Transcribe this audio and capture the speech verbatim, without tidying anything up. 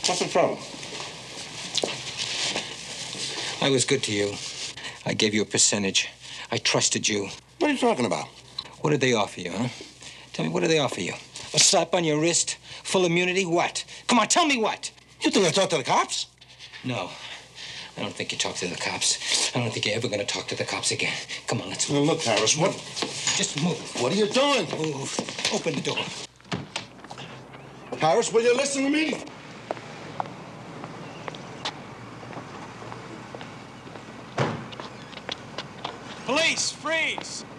What's the trouble? I was good to you. I gave you a percentage. I trusted you. What are you talking about? What did they offer you, huh? Tell me, what did they offer you? A slap on your wrist? Full immunity? What? Come on, tell me what? You think I talked to the cops? No. I don't think you talked to the cops. I don't think you're ever going to talk to the cops again. Come on, let's move. Now, look, Harris, what? Just move. What are you doing? Move. Open the door. Harris, will you listen to me? Police, freeze!